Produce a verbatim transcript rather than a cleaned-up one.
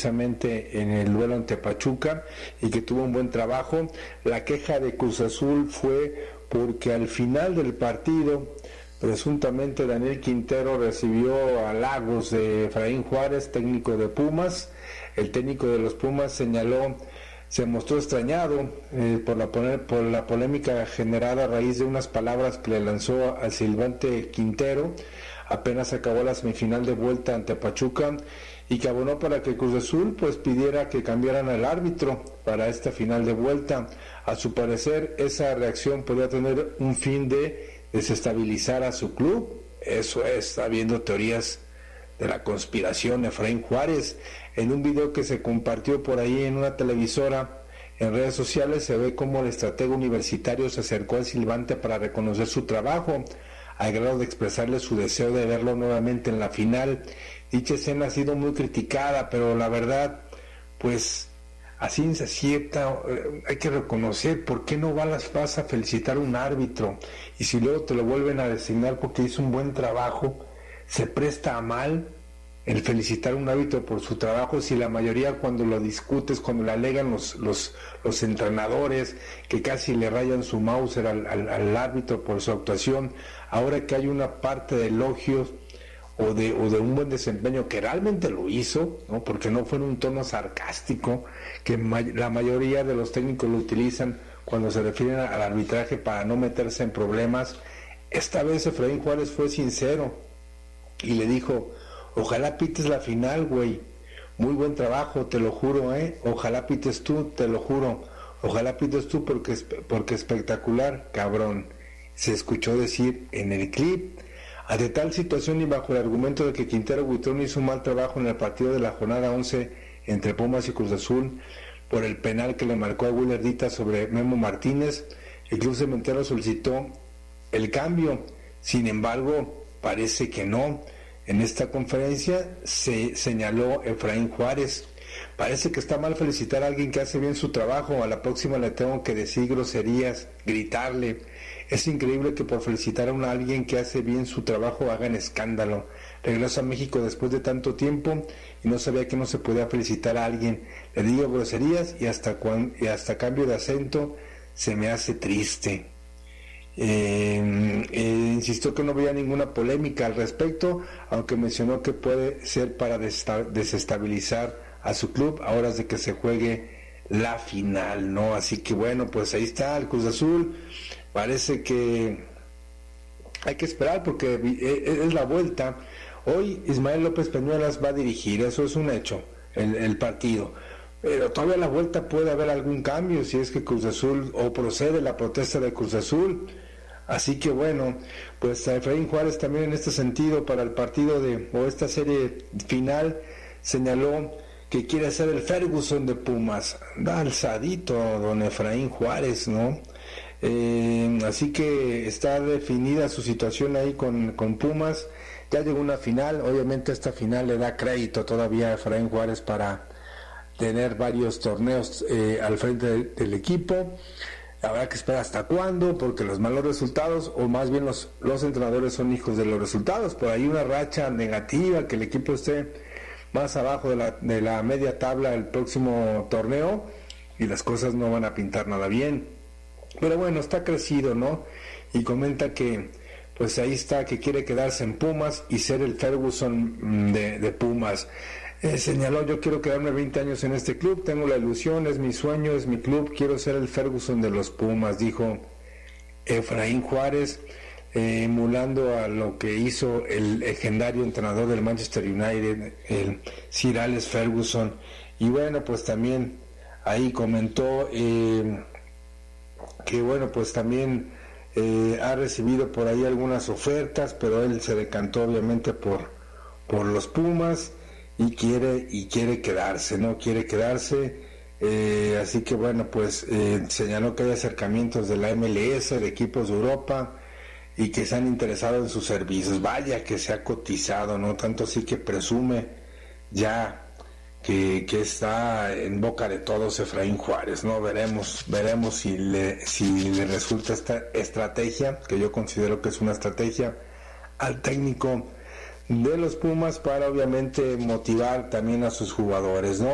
precisamente en el duelo ante Pachuca y que tuvo un buen trabajo. La queja de Cruz Azul fue porque al final del partido presuntamente Daniel Quintero recibió halagos de Efraín Juárez, técnico de Pumas. El técnico de los Pumas señaló, se mostró extrañado eh, por, la por la polémica generada a raíz de unas palabras que le lanzó al silbante Quintero. Apenas acabó la semifinal de vuelta ante Pachuca y que abonó para que Cruz Azul pues pidiera que cambiaran al árbitro para esta final de vuelta. A su parecer, esa reacción podría tener un fin de desestabilizar a su club. Eso es, habiendo teorías de la conspiración. Efraín Juárez, en un video que se compartió por ahí en una televisora en redes sociales, se ve cómo el estratega universitario se acercó al silbante para reconocer su trabajo, al grado de expresarle su deseo de verlo nuevamente en la final. Dicha escena ha sido muy criticada, pero la verdad, pues así se cierta, eh, hay que reconocer por qué no vas, vas a felicitar a un árbitro, y si luego te lo vuelven a designar porque hizo un buen trabajo, se presta a mal el felicitar a un árbitro por su trabajo, si la mayoría cuando lo discutes, cuando le alegan los, los, los entrenadores que casi le rayan su Mauser al, al, al árbitro por su actuación, ahora que hay una parte de elogios o de, o de un buen desempeño que realmente lo hizo, ¿no? Porque no fue en un tono sarcástico, que ma- la mayoría de los técnicos lo utilizan cuando se refieren al arbitraje para no meterse en problemas. Esta vez Efraín Juárez fue sincero y le dijo, ojalá pites la final, güey, muy buen trabajo, te lo juro, eh, ojalá pites tú, te lo juro, ojalá pites tú porque, porque espectacular, cabrón, se escuchó decir en el clip. Ante tal situación y bajo el argumento de que Quintero Buitrón hizo un mal trabajo en el partido de la jornada once entre Pumas y Cruz Azul por el penal que le marcó a Will Erdita sobre Memo Martínez, el Club Cementero solicitó el cambio. Sin embargo, parece que no. En esta conferencia se señaló Efraín Juárez, parece que está mal felicitar a alguien que hace bien su trabajo, a la próxima le tengo que decir groserías, gritarle. Es increíble que por felicitar a un alguien que hace bien su trabajo hagan escándalo. Regreso a México después de tanto tiempo y no sabía que no se podía felicitar a alguien. Le digo groserías y hasta, cuan, y hasta cambio de acento se me hace triste. Eh, eh, insistió que no había ninguna polémica al respecto, aunque mencionó que puede ser para desestabilizar a su club a horas de que se juegue la final, ¿no? Así que bueno, pues ahí está el Cruz Azul. Parece que hay que esperar porque es la vuelta. Hoy Ismael López Peñuelas va a dirigir, eso es un hecho, el, el partido. Pero todavía la vuelta puede haber algún cambio si es que Cruz Azul, o procede la protesta de Cruz Azul. Así que bueno, pues a Efraín Juárez también en este sentido para el partido de, o esta serie final, señaló que quiere ser el Ferguson de Pumas. Da alzadito don Efraín Juárez, ¿no? Eh, así que está definida su situación ahí con, con Pumas. Ya llegó una final, obviamente esta final le da crédito todavía a Efraín Juárez para tener varios torneos eh, al frente de, del equipo. Habrá que esperar hasta cuándo, porque los malos resultados, o más bien los, los entrenadores son hijos de los resultados. Por ahí una racha negativa, que el equipo esté más abajo de la, de la media tabla el próximo torneo y las cosas no van a pintar nada bien. Pero bueno, está crecido, ¿no? Y comenta que pues ahí está, que quiere quedarse en Pumas y ser el Ferguson de, de Pumas. Eh, señaló, yo quiero quedarme veinte años en este club, tengo la ilusión, es mi sueño, es mi club, quiero ser el Ferguson de los Pumas, dijo Efraín Juárez, eh, emulando a lo que hizo el legendario entrenador del Manchester United, el Sir Alex Ferguson. Y bueno, pues también ahí comentó eh, que bueno, pues también eh, ha recibido por ahí algunas ofertas, pero él se decantó obviamente por, por los Pumas y quiere y quiere quedarse, ¿no? Quiere quedarse, eh, así que bueno, pues eh, señaló que hay acercamientos de la M L S, de equipos de Europa, y que se han interesado en sus servicios. Vaya que se ha cotizado, ¿no? Tanto así que presume ya que, que está en boca de todos Efraín Juárez, ¿no? Veremos, veremos si le, si le resulta esta estrategia, que yo considero que es una estrategia, al técnico de los Pumas para obviamente motivar también a sus jugadores, ¿no?